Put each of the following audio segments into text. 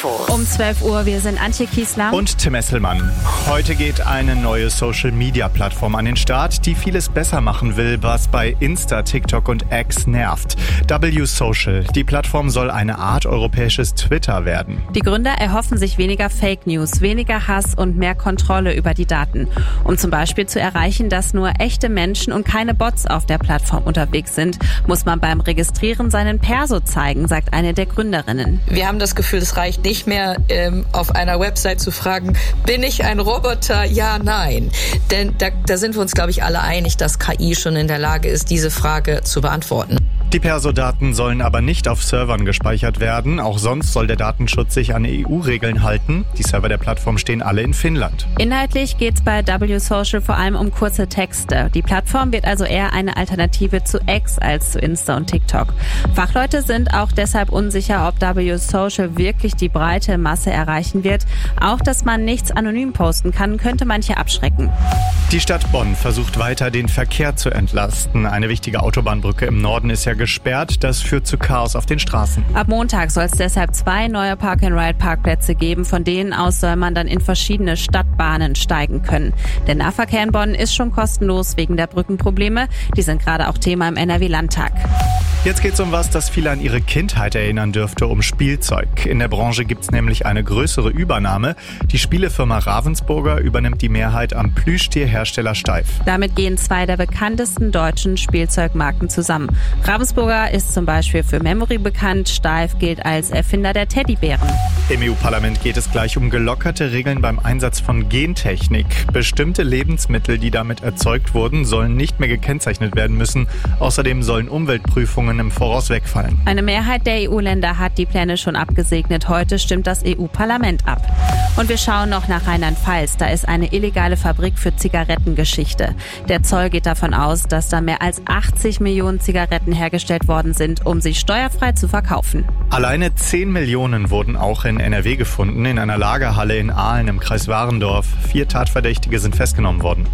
Info. Um 12 Uhr, wir sind Antje Kiesler und Tim Esselmann. Heute geht eine neue Social-Media-Plattform an den Start, die vieles besser machen will, was bei Insta, TikTok und X nervt. W-Social. Die Plattform soll eine Art europäisches Twitter werden. Die Gründer erhoffen sich weniger Fake News, weniger Hass und mehr Kontrolle über die Daten. Um zum Beispiel zu erreichen, dass nur echte Menschen und keine Bots auf der Plattform unterwegs sind, muss man beim Registrieren seinen Perso zeigen, sagt eine der Gründerinnen. Wir haben das Gefühl, es reicht nicht mehr, auf einer Website zu fragen, bin ich ein Roboter? Ja, nein. Denn da sind wir uns, glaube ich, alle einig, dass KI schon in der Lage ist, diese Frage zu beantworten. Die Perso-Daten sollen aber nicht auf Servern gespeichert werden. Auch sonst soll der Datenschutz sich an EU-Regeln halten. Die Server der Plattform stehen alle in Finnland. Inhaltlich geht es bei W-Social vor allem um kurze Texte. Die Plattform wird also eher eine Alternative zu X als zu Insta und TikTok. Fachleute sind auch deshalb unsicher, ob W-Social wirklich die breite Masse erreichen wird. Auch, dass man nichts anonym posten kann, könnte manche abschrecken. Die Stadt Bonn versucht weiter, den Verkehr zu entlasten. Eine wichtige Autobahnbrücke im Norden ist ja gesperrt. Das führt zu Chaos auf den Straßen. Ab Montag soll es deshalb 2 neue Park-and-Ride-Parkplätze geben. Von denen aus soll man dann in verschiedene Stadtbahnen steigen können. Der Nahverkehr in Bonn ist schon kostenlos wegen der Brückenprobleme. Die sind gerade auch Thema im NRW-Landtag. Jetzt geht's um was, das viele an ihre Kindheit erinnern dürfte, um Spielzeug. In der Branche gibt's nämlich eine größere Übernahme. Die Spielefirma Ravensburger übernimmt die Mehrheit am Plüschtierhersteller Steiff. Damit gehen 2 der bekanntesten deutschen Spielzeugmarken zusammen. Ravensburger ist zum Beispiel für Memory bekannt. Steiff gilt als Erfinder der Teddybären. Im EU-Parlament geht es gleich um gelockerte Regeln beim Einsatz von Gentechnik. Bestimmte Lebensmittel, die damit erzeugt wurden, sollen nicht mehr gekennzeichnet werden müssen. Außerdem sollen Umweltprüfungen im Voraus wegfallen. Eine Mehrheit der EU-Länder hat die Pläne schon abgesegnet. Heute stimmt das EU-Parlament ab. Und wir schauen noch nach Rheinland-Pfalz. Da ist eine illegale Fabrik für Zigarettengeschichte. Der Zoll geht davon aus, dass da mehr als 80 Millionen Zigaretten hergestellt worden sind, um sie steuerfrei zu verkaufen. Alleine 10 Millionen wurden auch in NRW gefunden, in einer Lagerhalle in Ahlen im Kreis Warendorf. 4 Tatverdächtige sind festgenommen worden.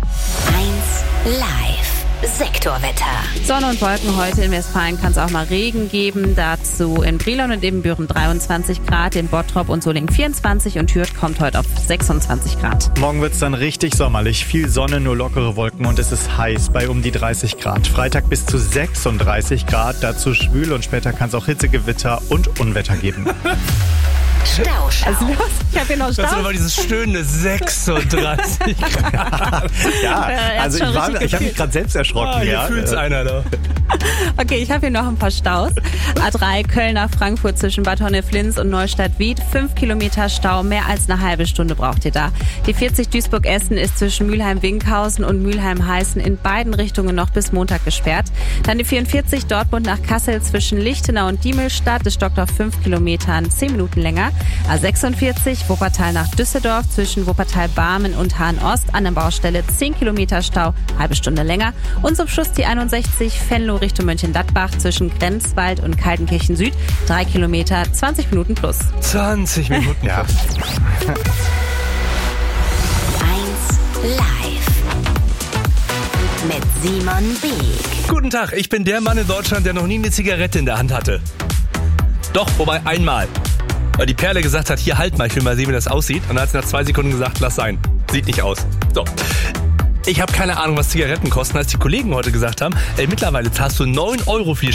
1 Live. Sektorwetter. Sonne und Wolken heute in Westfalen, kann es auch mal Regen geben. Dazu in Brilon und Ibbenbüren 23 Grad, in Bottrop und Solingen 24 und Hürth kommt heute auf 26 Grad. Morgen wird's dann richtig sommerlich. Viel Sonne, nur lockere Wolken und es ist heiß bei um die 30 Grad. Freitag bis zu 36 Grad, dazu schwül und später kann es auch Hitzegewitter und Unwetter geben. Stauschau. Also los, ich habe hier noch Stau. Das ist aber dieses schöne 36 Grad. Ja, also ich habe mich gerade selbst erschrocken. Hier fühlt's einer da. Okay, ich habe hier noch ein paar Staus. A3 Köln nach Frankfurt zwischen Bad Honnef-Linz und Neustadt-Wied. 5 Kilometer Stau, mehr als eine halbe Stunde braucht ihr da. Die 40 Duisburg-Essen ist zwischen Mülheim-Winkhausen und Mülheim-Heißen in beiden Richtungen noch bis Montag gesperrt. Dann die 44 Dortmund nach Kassel zwischen Lichtenau und Diemelstadt. Es stockt auf 5 Kilometern 10 Minuten länger. A46 Wuppertal nach Düsseldorf zwischen Wuppertal-Barmen und Hahn-Ost an der Baustelle 10 Kilometer Stau, halbe Stunde länger. Und zum Schluss die 61 Venlo Richtung Mönchengladbach zwischen Grenzwald und Kaltenkirchen Süd, 3 Kilometer, 20 Minuten plus. 20 Minuten, ja. 1 Live. Mit Simon Beek. Guten Tag, ich bin der Mann in Deutschland, der noch nie eine Zigarette in der Hand hatte. Doch, wobei einmal. Weil die Perle gesagt hat, hier halt mal, ich will mal sehen, wie das aussieht. Und dann hat sie nach 2 Sekunden gesagt, lass sein. Sieht nicht aus. So. Ich habe keine Ahnung, was Zigaretten kosten, als die Kollegen heute gesagt haben, mittlerweile zahlst du 9 € für die